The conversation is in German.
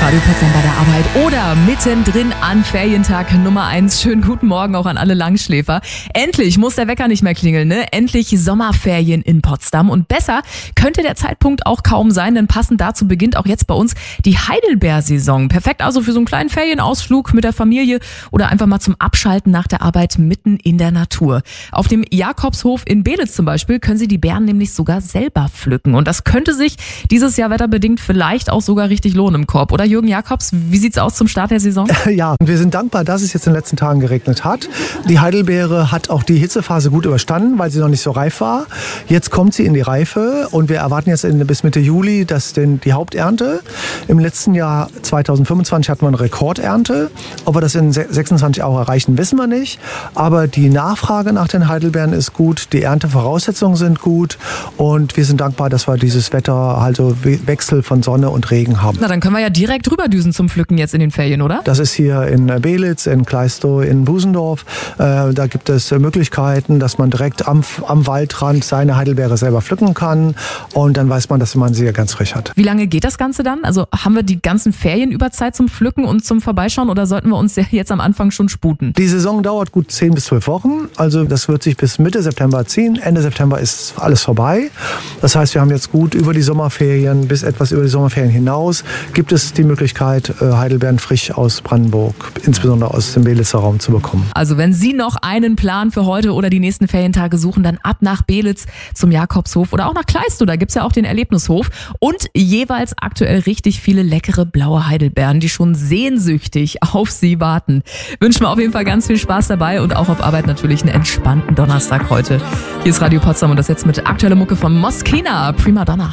Radio Potsdam bei der Arbeit oder mittendrin an Ferientag Nummer 1. Schönen guten Morgen auch an alle Langschläfer. Endlich muss der Wecker nicht mehr klingeln, ne? Endlich Sommerferien in Potsdam. Und besser könnte der Zeitpunkt auch kaum sein, denn passend dazu beginnt auch jetzt bei uns die Heidelbeer-Saison. Perfekt also für so einen kleinen Ferienausflug mit der Familie oder einfach mal zum Abschalten nach der Arbeit mitten in der Natur. Auf dem Jakobshof in Beelitz zum Beispiel können Sie die Beeren nämlich sogar selber pflücken. Und das könnte sich dieses Jahr wetterbedingt vielleicht auch sogar richtig lohnen im Korb. Oder Jürgen Jakobs, wie sieht's aus zum Start der Saison? Ja, wir sind dankbar, dass es jetzt in den letzten Tagen geregnet hat. Die Heidelbeere hat auch die Hitzephase gut überstanden, weil sie noch nicht so reif war. Jetzt kommt sie in die Reife und wir erwarten jetzt bis Mitte Juli die Haupternte. Im letzten Jahr 2025 hatten wir eine Rekordernte. Ob wir das in 26 auch erreichen, wissen wir nicht. Aber die Nachfrage nach den Heidelbeeren ist gut, die Erntevoraussetzungen sind gut und wir sind dankbar, dass wir dieses Wetter, also Wechsel von Sonne und Regen haben. Na, dann können wir ja direkt rüberdüsen zum Pflücken jetzt in den Ferien, oder? Das ist hier in Beelitz, in Kleistow, in Busendorf. Da gibt es Möglichkeiten, dass man direkt am Waldrand seine Heidelbeere selber pflücken kann. Und dann weiß man, dass man sie ja ganz frisch hat. Wie lange geht das Ganze dann? Also haben wir die ganzen Ferien über Zeit zum Pflücken und zum Vorbeischauen oder sollten wir uns jetzt am Anfang schon sputen? Die Saison dauert gut 10 bis 12 Wochen. Also das wird sich bis Mitte September ziehen. Ende September ist alles vorbei. Das heißt, wir haben jetzt gut über die Sommerferien bis etwas über die Sommerferien hinaus gibt es die Möglichkeit, Heidelbeeren frisch aus Brandenburg, insbesondere aus dem Beelitzer Raum, zu bekommen. Also wenn Sie noch einen Plan für heute oder die nächsten Ferientage suchen, dann ab nach Beelitz zum Jakobshof oder auch nach Kleistow, da gibt's ja auch den Erlebnishof und jeweils aktuell richtig viele leckere blaue Heidelbeeren, die schon sehnsüchtig auf Sie warten. Wünschen wir auf jeden Fall ganz viel Spaß dabei und auch auf Arbeit natürlich einen entspannten Donnerstag heute. Hier ist Radio Potsdam und das jetzt mit aktueller Mucke von Moschino, Prima Donna.